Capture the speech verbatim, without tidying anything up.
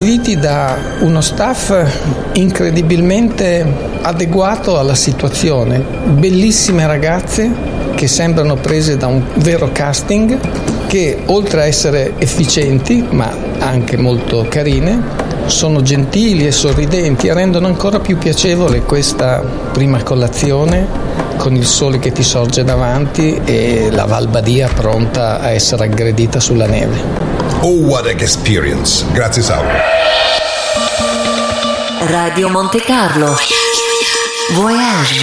serviti da uno staff incredibilmente adeguato alla situazione, bellissime ragazze che sembrano prese da un vero casting, che oltre a essere efficienti ma anche molto carine, sono gentili e sorridenti e rendono ancora più piacevole questa prima colazione con il sole che ti sorge davanti e la Val Badia pronta a essere aggredita sulla neve. Oh, what an experience! Grazie Saulo. Radio Monte Carlo Voyage.